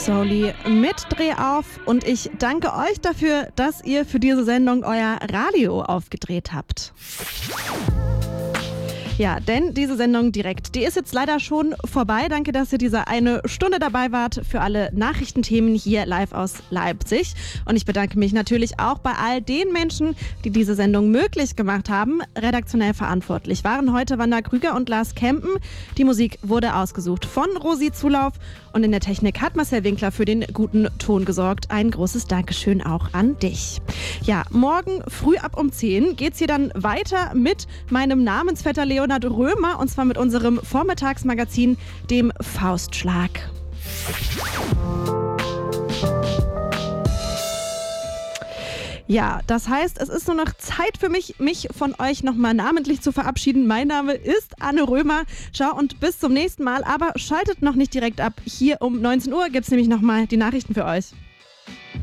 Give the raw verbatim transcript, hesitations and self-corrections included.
Soli mit Dreh auf und ich danke euch dafür, dass ihr für diese Sendung euer Radio aufgedreht habt. Ja, denn diese Sendung direkt, die ist jetzt leider schon vorbei. Danke, dass ihr diese eine Stunde dabei wart für alle Nachrichtenthemen hier live aus Leipzig. Und ich bedanke mich natürlich auch bei all den Menschen, die diese Sendung möglich gemacht haben. Redaktionell verantwortlich waren heute Wanda Krüger und Lars Kempen. Die Musik wurde ausgesucht von Rosi Zulauf und in der Technik hat Marcel Winkler für den guten Ton gesorgt. Ein großes Dankeschön auch an dich. Ja, morgen früh ab um zehn geht's hier dann weiter mit meinem Namensvetter Leonard Römer und zwar mit unserem Vormittagsmagazin, dem Faustschlag. Ja, das heißt, es ist nur noch Zeit für mich, mich von euch nochmal namentlich zu verabschieden. Mein Name ist Anne Römer. Ciao und bis zum nächsten Mal. Aber schaltet noch nicht direkt ab. Hier um neunzehn Uhr gibt es nämlich nochmal die Nachrichten für euch.